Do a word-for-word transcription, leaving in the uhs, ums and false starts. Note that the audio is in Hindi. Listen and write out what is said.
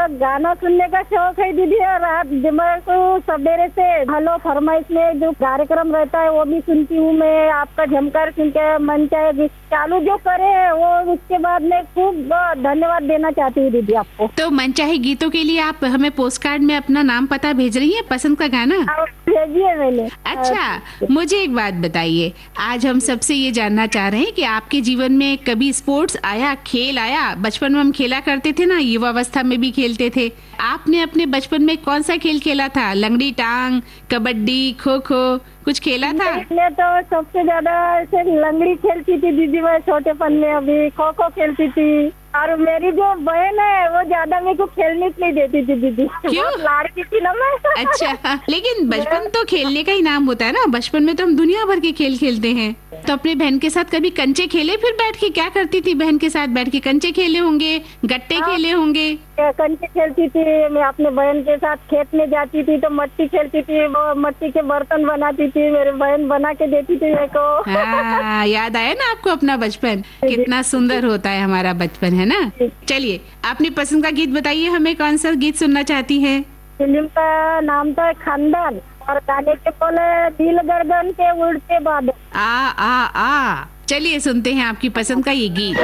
गाना सुनने का शौक है दीदी, और रात दिमाग को सवेरे से हेलो फरमाइश में जो कार्यक्रम रहता है वो भी सुनती हूँ मैं। आपका झमकार सुन के मन चाहे चालू जो करे वो, उसके बाद में खूब धन्यवाद देना चाहती हूँ दीदी आपको। तो मनचाहे गीतों के लिए आप हमें पोस्ट कार्ड में अपना नाम पता भेज रही हैं, पसंद का गाना भेजिए मैंने। अच्छा, मुझे एक बात बताइए, आज हम सबसे ये जानना चाह रहे हैं कि आपके जीवन में कभी स्पोर्ट्स आया, खेल आया? बचपन में हम खेला करते थे ना, युवावस्था में भी खेलते थे। आपने अपने बचपन में कौन सा खेल खेला था? लंगड़ी टांग, कबड्डी, खो खो, कुछ खेला था? मैं तो सबसे ज्यादा ऐसे लंगड़ी खेलती थी दीदी, मैं छोटेपन में। अभी खो खो खेलती थी, और मेरी जो बहन है वो ज्यादा मेरे को खेलने नहीं देती थी दीदी। क्यों? लाड़की थी ना मैं। अच्छा, लेकिन बचपन तो खेलने का ही नाम होता है ना। बचपन में तो हम दुनिया भर के खेल खेलते हैं। तो अपने बहन के साथ कभी कंचे खेले? फिर बैठ के क्या करती थी बहन के साथ बैठ के? कंचे खेले होंगे, गट्टे खेले होंगे। कंचे खेलती थी मैं अपने बहन के साथ, खेत में जाती थी तो मट्टी खेलती थी, वो मट्टी के बर्तन बनाती थी, मेरे बहन बना के देती थी मेरे को। हाँ, याद आया ना आपको अपना बचपन? कितना सुंदर होता है हमारा बचपन, है ना। चलिए, अपनी पसंद का गीत बताइए, हमें कौन सा गीत सुनना चाहती है? फिल्म का नाम था खानदान, और गाने के बोले दिल गर्दन के उड़ते बादल। आ आ आ चलिए सुनते हैं आपकी पसंद का ये गीत।